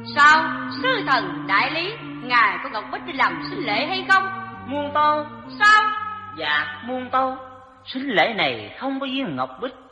Sao, sư thần đại lý, ngài có ngọc bích để làm sính lễ hay không? Muôn tô. Sao? Dạ, muôn tô. Sính lễ này không có viên ngọc bích